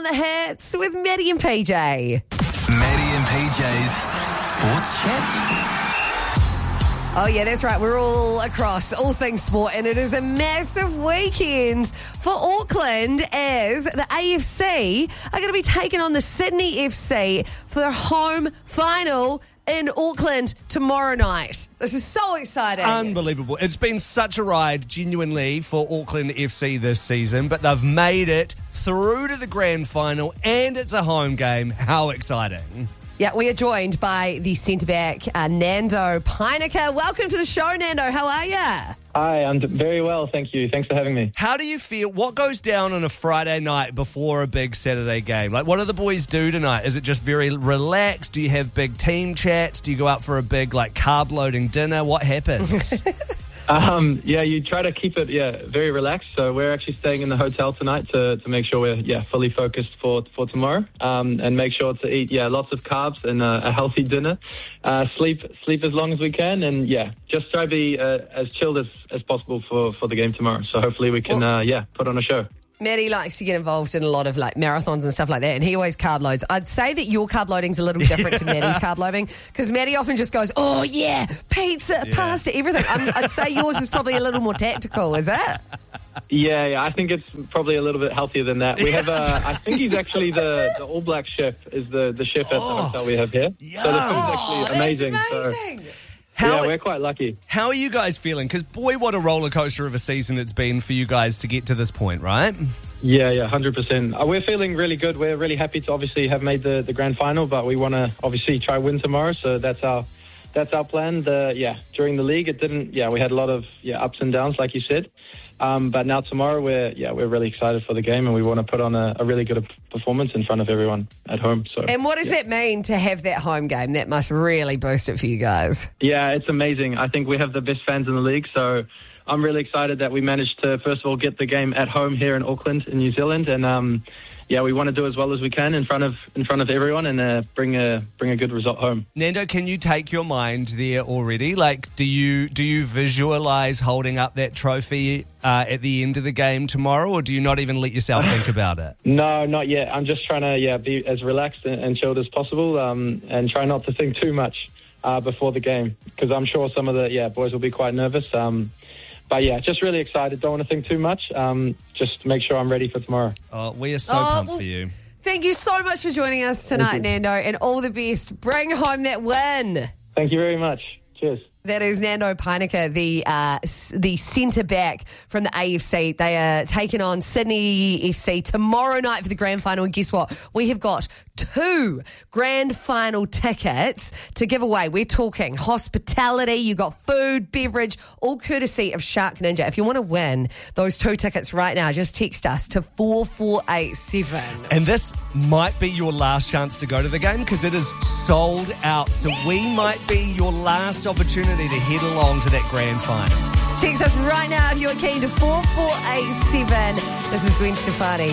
on the Hits with Maddie and PJ. Maddie and PJ's Sports Chat. Oh, yeah, that's right. We're all across all things sport, and it is a massive weekend for Auckland as the AFC are going to be taking on the Sydney FC for their home final in Auckland tomorrow night. This is so exciting. Unbelievable. It's been such a ride, genuinely, for Auckland FC this season, but they've made it through to the grand final, and it's a home game. How exciting. Yeah, we are joined by the centre-back, Nando Peinecker. Welcome to the show, Nando. How are you? Hi, I'm very well, thank you. Thanks for having me. How do you feel? What goes down on a Friday night before a big Saturday game? Like, what do the boys do tonight? Is it just very relaxed? Do you have big team chats? Do you go out for a big, carb-loading dinner? What happens? You try to keep it, very relaxed. So we're actually staying in the hotel tonight to make sure we're, fully focused for tomorrow. And make sure to eat, lots of carbs and a healthy dinner. Sleep as long as we can, and just try to be as chilled as possible for the game tomorrow. So hopefully we can, put on a show. Maddie likes to get involved in a lot of marathons and stuff like that, and he always carb loads. I'd say that your carb loading's a little different to Maddie's carb loading, because Maddie often just goes, pizza, pasta, everything. I'd say yours is probably a little more tactical, is it? Yeah, I think it's probably a little bit healthier than that. We have, I think he's actually the All Black chef, is the chef at the hotel we have here. Yeah. So the food's actually amazing. We're quite lucky. How are you guys feeling? Because, boy, what a roller coaster of a season it's been for you guys to get to this point, right? Yeah, 100%. We're feeling really good. We're really happy to obviously have made the grand final, but we want to obviously try win tomorrow, so that's our plan. During the league, it didn't. We had a lot of ups and downs, like you said. But now tomorrow, we're really excited for the game, and we want to put on a really good performance in front of everyone at home. So. And what does that mean to have that home game? That must really boost it for you guys. Yeah, it's amazing. I think we have the best fans in the league, so I'm really excited that we managed to first of all get the game at home here in Auckland, in New Zealand, and we want to do as well as we can in front of everyone and bring a good result home. Nando, can you take your mind there already? Do you visualise holding up that trophy at the end of the game tomorrow, or do you not even let yourself think about it? No, not yet. I'm just trying to be as relaxed and chilled as possible, and try not to think too much before the game, because I'm sure some of the boys will be quite nervous. But just really excited. Don't want to think too much. Just make sure I'm ready for tomorrow. Oh, we are so pumped for you. Thank you so much for joining us tonight, Nando, and all the best. Bring home that win. Thank you very much. Cheers. That is Nando Peinecker, the centre-back from the AFC. They are taking on Sydney FC tomorrow night for the grand final. And guess what? We have got 2 grand final tickets to give away. We're talking hospitality. You got food, beverage, all courtesy of Shark Ninja. If you want to win those 2 tickets right now, just text us to 4487. And this might be your last chance to go to the game, because it is sold out. So we might be your last opportunity to head along to that grand final. Text us right now if you're keen to 4487. This is Gwen Stefani.